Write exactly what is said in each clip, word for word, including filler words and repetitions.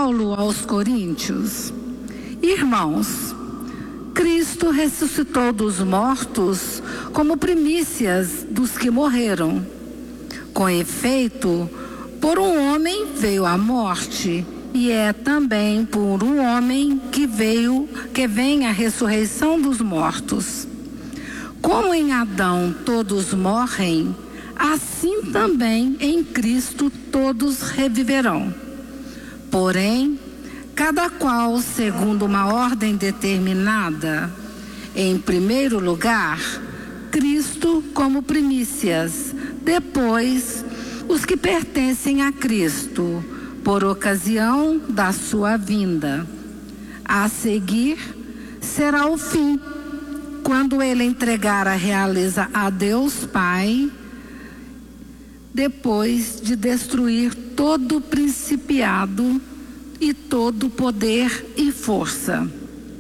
Paulo aos Coríntios: Irmãos, Cristo ressuscitou dos mortos como primícias dos que morreram. Com efeito, por um homem veio a morte, e é também por um homem que veio, que vem a ressurreição dos mortos. Como em Adão todos morrem, assim também em Cristo todos reviverão. Porém, cada qual segundo uma ordem determinada. Em primeiro lugar, Cristo como primícias, depois os que pertencem a Cristo, por ocasião da sua vinda. A seguir será o fim, quando ele entregar a realeza a Deus Pai, depois de destruir todo o principiado e todo poder e força.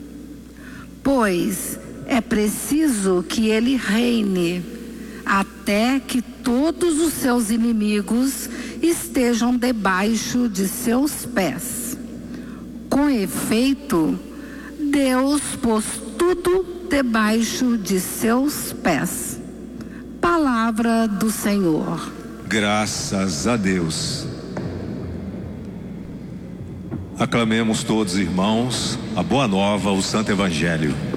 Pois é preciso que ele reine, até que todos os seus inimigos estejam debaixo de seus pés. Com efeito, Deus pôs tudo debaixo de seus pés. Palavra do Senhor. Graças a Deus. Aclamemos todos, irmãos, a boa nova, o Santo Evangelho.